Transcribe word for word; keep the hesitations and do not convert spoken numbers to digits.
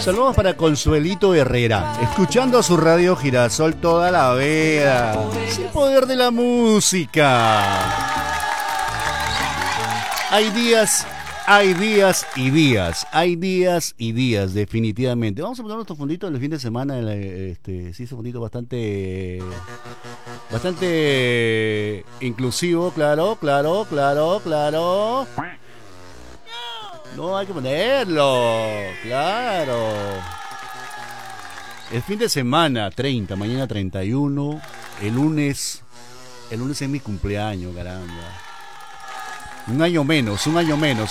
Saludos para Consuelito Herrera, escuchando a su radio Girasol toda la vida. Es el poder de la música. Hay días, hay días y días, hay días y días, definitivamente. Vamos a poner nuestro fondito del fin de semana. Este, sí, ese fondito bastante, bastante inclusivo, claro, claro, claro, claro. No, hay que ponerlo, claro. El fin de semana, treinta, mañana treinta y uno, el lunes, el lunes es mi cumpleaños, caramba. Un año menos, un año menos.